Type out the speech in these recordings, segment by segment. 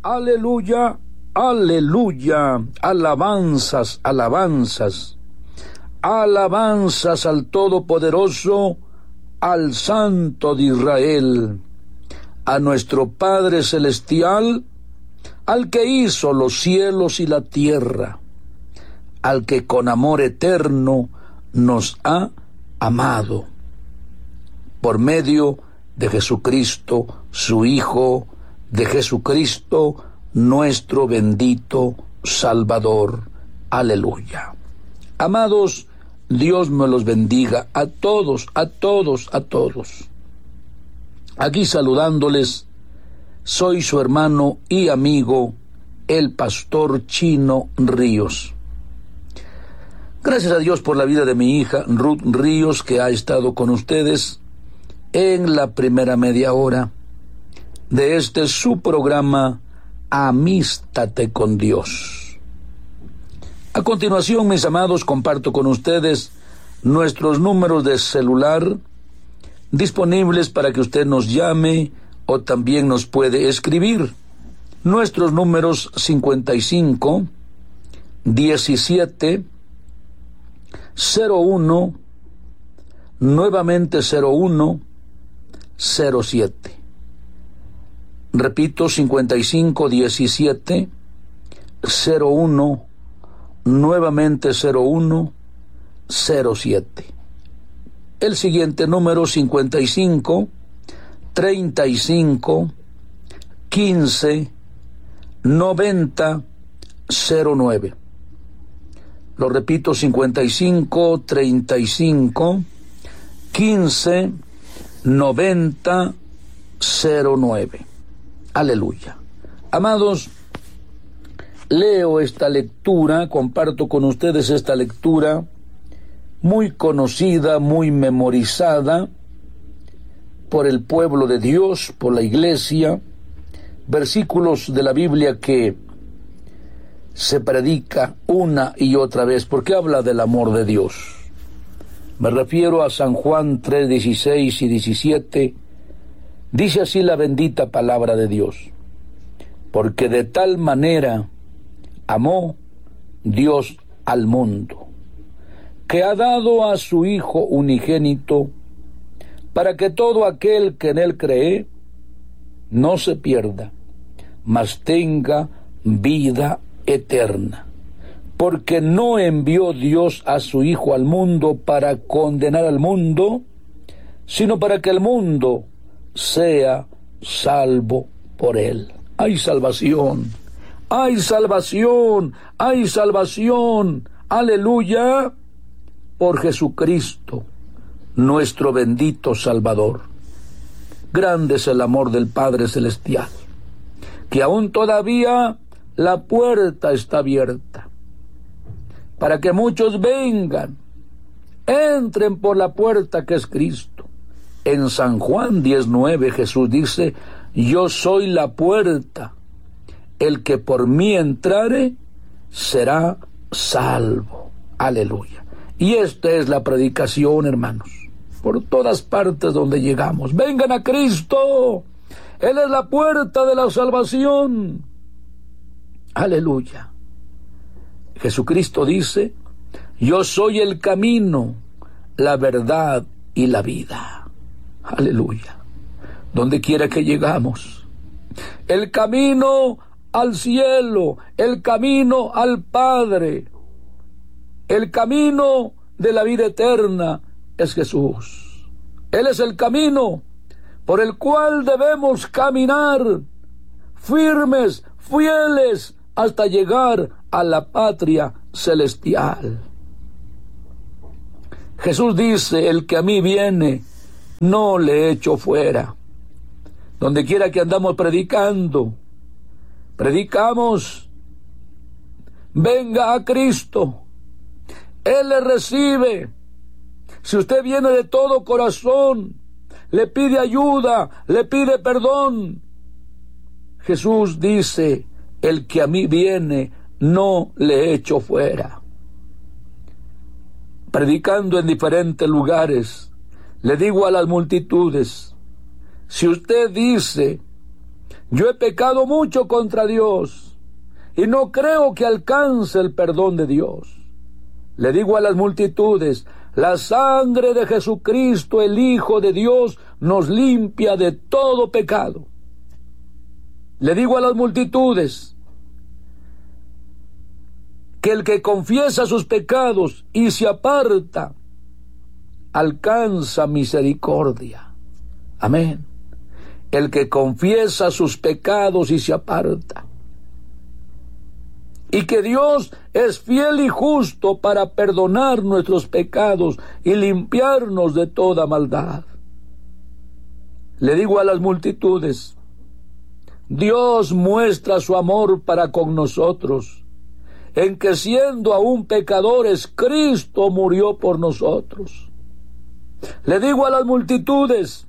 Aleluya, aleluya, alabanzas, alabanzas, alabanzas al Todopoderoso, al Santo de Israel, a nuestro Padre Celestial, al que hizo los cielos y la tierra, al que con amor eterno nos ha amado, por medio de Jesucristo, su Hijo, de Jesucristo, nuestro bendito Salvador. Aleluya. Amados, Dios me los bendiga a todos, a todos, a todos. Aquí saludándoles, soy su hermano y amigo, el pastor Chino Ríos. Gracias a Dios por la vida de mi hija Ruth Ríos, que ha estado con ustedes en la primera media hora de este su programa Amístate con Dios. A continuación, mis amados, comparto con ustedes nuestros números de celular disponibles para que usted nos llame o también nos puede escribir. Nuestros números 55 17 01, nuevamente 01 07. Repito, 55 17 01, nuevamente 01 07. El siguiente número 55 35 15 90 09. Lo repito, 55 35 15 90 09. Aleluya. Amados, leo esta lectura, comparto con ustedes esta lectura muy conocida, muy memorizada por el pueblo de Dios, por la iglesia, versículos de la Biblia que se predica una y otra vez, porque habla del amor de Dios. Me refiero a San Juan 3, 16 y 17, dice así la bendita palabra de Dios: porque de tal manera amó Dios al mundo, que ha dado a su Hijo unigénito, para que todo aquel que en él cree no se pierda, mas tenga vida eterna. Porque no envió Dios a su Hijo al mundo para condenar al mundo, sino para que el mundo sea salvo por él. ¡Hay salvación! ¡Hay salvación! ¡Hay salvación! ¡Aleluya! Por Jesucristo, nuestro bendito Salvador. Grande es el amor del Padre Celestial, que aún todavía la puerta está abierta para que muchos vengan, entren por la puerta que es Cristo. En San Juan 19 Jesús dice: yo soy la puerta, el que por mí entrare será salvo. Aleluya. Y esta es la predicación, hermanos, por todas partes donde llegamos. Vengan a Cristo, Él es la puerta de la salvación. Aleluya. Jesucristo dice: yo soy el camino, la verdad y la vida. Aleluya. Donde quiera que llegamos, el camino al cielo, el camino al Padre, el camino de la vida eterna es Jesús. Él es el camino por el cual debemos caminar firmes, fieles, hasta llegar a la patria celestial. Jesús dice: el que a mí viene, no le echo fuera. Donde quiera que andamos predicamos, venga a Cristo, Él le recibe. Si usted viene de todo corazón, le pide ayuda, le pide perdón, Jesús dice: el que a mí viene, no le echo fuera. Predicando en diferentes lugares, le digo a las multitudes: si usted dice yo he pecado mucho contra Dios y no creo que alcance el perdón de Dios. Le digo a las multitudes, la sangre de Jesucristo, el Hijo de Dios, nos limpia de todo pecado. Le digo a las multitudes que el que confiesa sus pecados y se aparta, alcanza misericordia. Amén. El que confiesa sus pecados y se aparta. Y que Dios es fiel y justo para perdonar nuestros pecados y limpiarnos de toda maldad. Le digo a las multitudes, Dios muestra su amor para con nosotros, en que siendo aún pecadores, Cristo murió por nosotros. Le digo a las multitudes,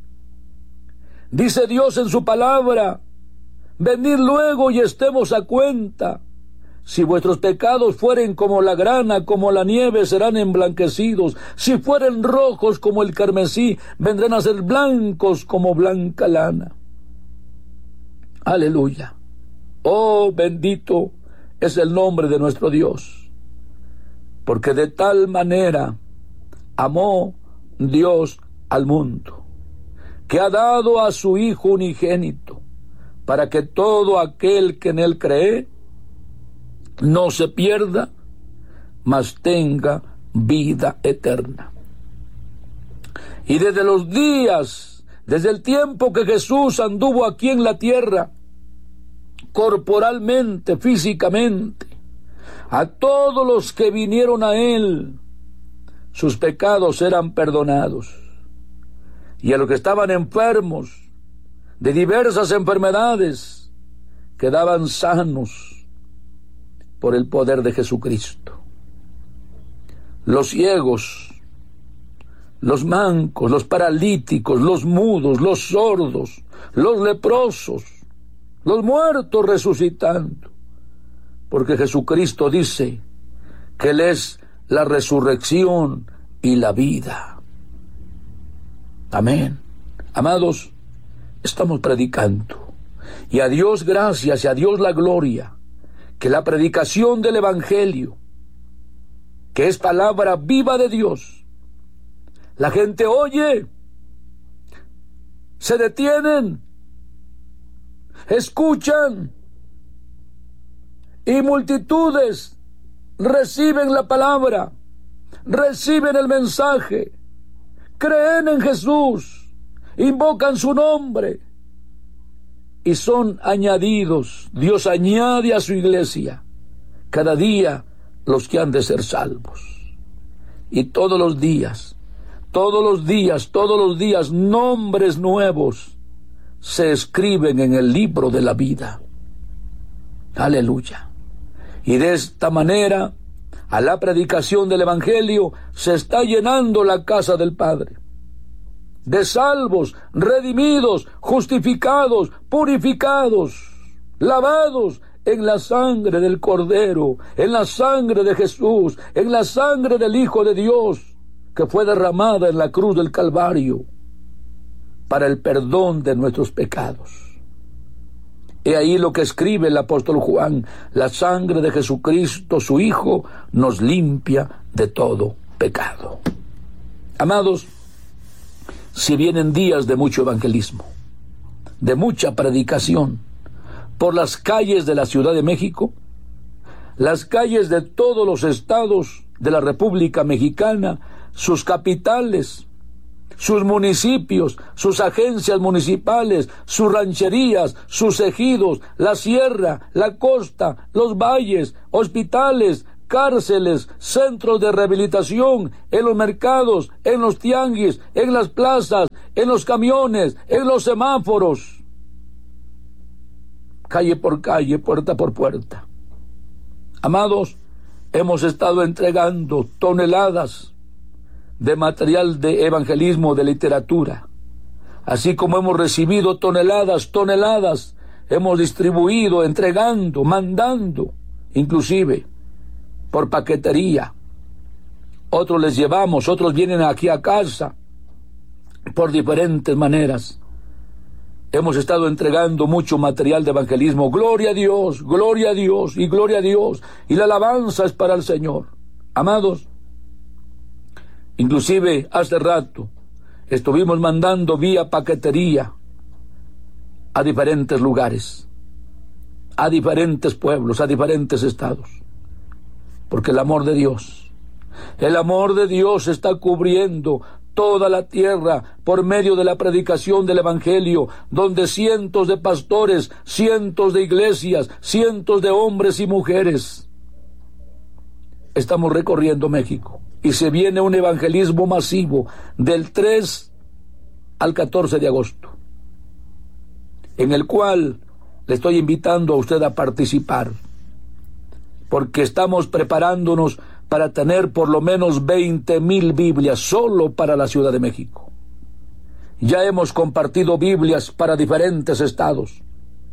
dice Dios en su palabra, venid luego y estemos a cuenta. Si vuestros pecados fueren como la grana, como la nieve, serán emblanquecidos. Si fueren rojos como el carmesí, vendrán a ser blancos como blanca lana. Aleluya. Oh, bendito es el nombre de nuestro Dios, porque de tal manera amó Dios al mundo, que ha dado a su Hijo unigénito, para que todo aquel que en él cree no se pierda, mas tenga vida eterna. Y desde el tiempo que Jesús anduvo aquí en la tierra, corporalmente, físicamente, a todos los que vinieron a él, sus pecados eran perdonados. Y a los que estaban enfermos de diversas enfermedades, quedaban sanos por el poder de Jesucristo. Los ciegos, los mancos, los paralíticos, los mudos, los sordos, los leprosos, los muertos resucitando, porque Jesucristo dice que Él es la resurrección y la vida. Amén. Amados, estamos predicando, y a Dios gracias y a Dios la gloria, que la predicación del Evangelio, que es palabra viva de Dios, la gente oye, se detienen, escuchan, y multitudes reciben la palabra, reciben el mensaje, creen en Jesús, invocan su nombre, y son añadidos. Dios añade a su iglesia cada día los que han de ser salvos. Y todos los días, nombres nuevos se escriben en el libro de la vida. Aleluya. Y de esta manera, a la predicación del Evangelio, se está llenando la casa del Padre, de salvos, redimidos, justificados, purificados, lavados en la sangre del Cordero, en la sangre de Jesús, en la sangre del Hijo de Dios, que fue derramada en la cruz del Calvario para el perdón de nuestros pecados. He ahí lo que escribe el apóstol Juan: la sangre de Jesucristo, su Hijo, nos limpia de todo pecado. Amados, si vienen días de mucho evangelismo, de mucha predicación, por las calles de la Ciudad de México, las calles de todos los estados de la República Mexicana, sus capitales, sus municipios, sus agencias municipales, sus rancherías, sus ejidos, la sierra, la costa, los valles, hospitales, cárceles, centros de rehabilitación, en los mercados, en los tianguis, en las plazas, en los camiones, en los semáforos, calle por calle, puerta por puerta. Amados, hemos estado entregando toneladas de material de evangelismo, de literatura, así como hemos recibido toneladas, hemos distribuido, entregando, mandando, inclusive por paquetería. Otros les llevamos, otros vienen aquí a casa, por diferentes maneras. hemos estado entregando mucho material de evangelismo. Gloria a Dios, gloria a Dios y gloria a Dios. Y la alabanza es para el Señor. Amados, inclusive hace rato estuvimos mandando vía paquetería a diferentes lugares, a diferentes pueblos, a diferentes estados. Porque el amor de Dios está cubriendo toda la tierra por medio de la predicación del evangelio, donde cientos de pastores, cientos de iglesias, cientos de hombres y mujeres estamos recorriendo México. Y se viene un evangelismo masivo del 3 al 14 de agosto, en el cual le estoy invitando a usted a participar, porque estamos preparándonos para tener por lo menos 20,000 Biblias solo para la Ciudad de México. Ya hemos compartido Biblias para diferentes estados,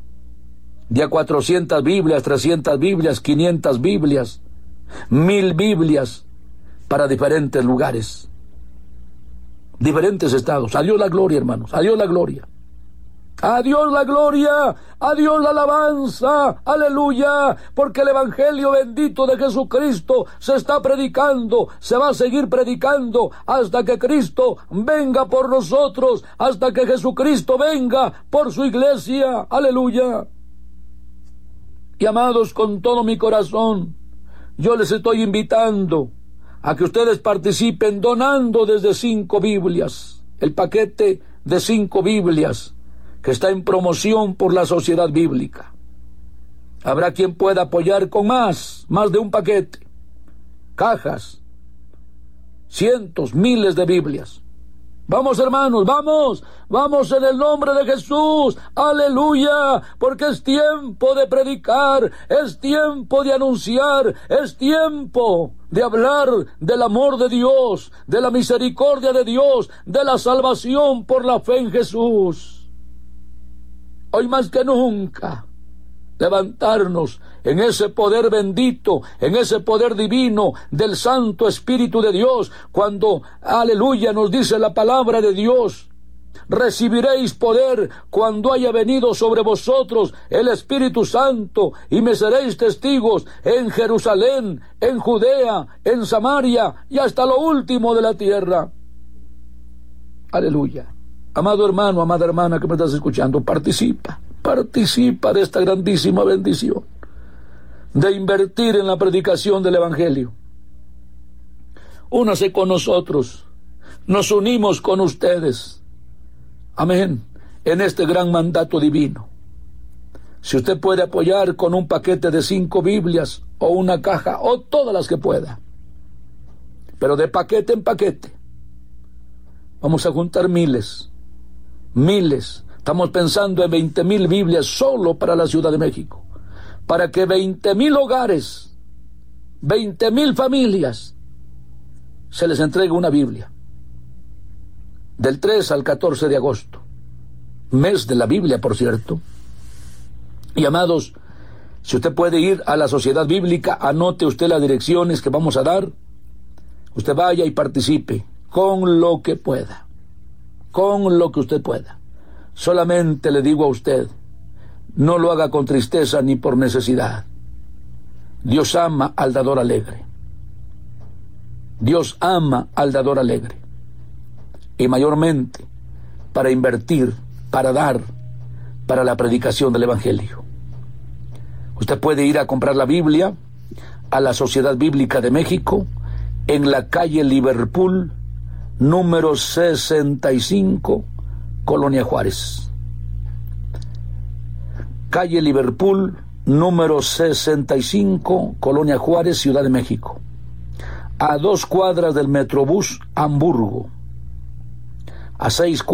ya 400 Biblias, 300 Biblias, 500 Biblias, 1,000 Biblias para diferentes lugares, diferentes estados. A Dios la gloria, hermanos, a Dios la gloria. A Dios la gloria, a Dios la alabanza, aleluya, porque el evangelio bendito de Jesucristo se está predicando, se va a seguir predicando hasta que Cristo venga por nosotros, hasta que Jesucristo venga por su iglesia, aleluya. Y amados, con todo mi corazón, yo les estoy invitando a que ustedes participen donando desde 5 Biblias, el paquete de 5 Biblias, que está en promoción por la Sociedad Bíblica. Habrá quien pueda apoyar con más de un paquete, cajas, cientos, miles de Biblias. Vamos, hermanos, vamos en el nombre de Jesús, aleluya, porque es tiempo de predicar, es tiempo de anunciar, es tiempo de hablar del amor de Dios, de la misericordia de Dios, de la salvación por la fe en Jesús. Hoy más que nunca, levantarnos en ese poder bendito, en ese poder divino del Santo Espíritu de Dios, cuando, aleluya, nos dice la palabra de Dios: recibiréis poder cuando haya venido sobre vosotros el Espíritu Santo, y me seréis testigos en Jerusalén, en Judea, en Samaria y hasta lo último de la tierra. Aleluya. Amado hermano, amada hermana que me estás escuchando, participa de esta grandísima bendición de invertir en la predicación del evangelio. Únase con nosotros, nos unimos con ustedes, amén, en este gran mandato divino. Si usted puede apoyar con un paquete de 5 Biblias o una caja o todas las que pueda, pero de paquete en paquete, vamos a juntar miles. Estamos pensando en 20,000 Biblias solo para la Ciudad de México, para que 20,000 hogares, 20,000 familias se les entregue una Biblia. Del 3 al 14 de agosto, mes de la Biblia, por cierto. Y amados, si usted puede ir a la Sociedad Bíblica, anote usted las direcciones que vamos a dar. Usted vaya y participe con lo que pueda, con lo que usted pueda. Solamente le digo a usted, no lo haga con tristeza ni por necesidad. Dios ama al dador alegre. Dios ama al dador alegre. Y mayormente para invertir, para dar, para la predicación del evangelio. Usted puede ir a comprar la Biblia a la Sociedad Bíblica de México, en la calle Liverpool, número 65, Colonia Juárez. Calle Liverpool, número 65, Colonia Juárez, Ciudad de México. A 2 cuadras del Metrobús Hamburgo. A 6